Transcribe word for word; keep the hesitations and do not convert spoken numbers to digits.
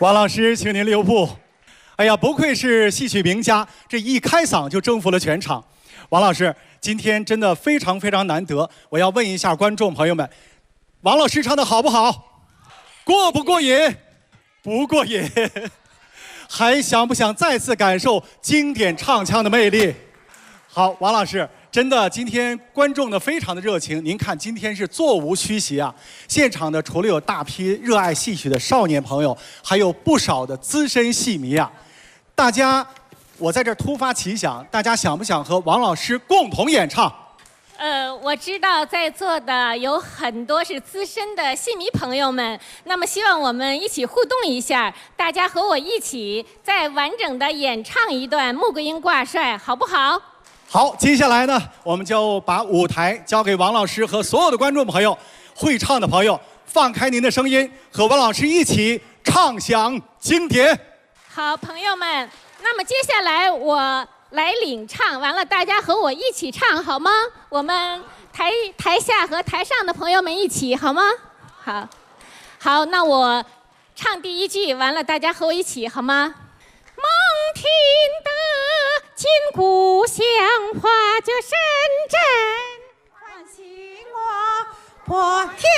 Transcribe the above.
王老师，请您留步。哎呀，不愧是戏曲名家，这一开嗓就征服了全场。王老师，今天真的非常非常难得，我要问一下观众朋友们，王老师唱的好不好？过不过瘾？不过瘾。还想不想再次感受经典唱腔的魅力？好，王老师，真的今天观众呢非常的热情。您看，今天是座无虚席啊！现场呢除了有大批热爱戏曲的少年朋友，还有不少的资深戏迷啊。大家，我在这儿突发奇想，大家想不想和王老师共同演唱？ 呃，我知道在座的有很多是资深的戏迷朋友们，那么希望我们一起互动一下，大家和我一起再完整的演唱一段《穆桂英挂帅》，好不好？ 好，接下来呢，我们就把舞台交给王老师和所有的观众朋友，会唱的朋友，放开您的声音，和王老师一起唱响经典。 好，朋友们，那么接下来我来领唱，完了大家和我一起唱好吗？我们台台下和台上的朋友们一起好吗？好，好，那我唱第一句，完了大家和我一起好吗？梦听得今故乡话，这深圳唤醒我，破天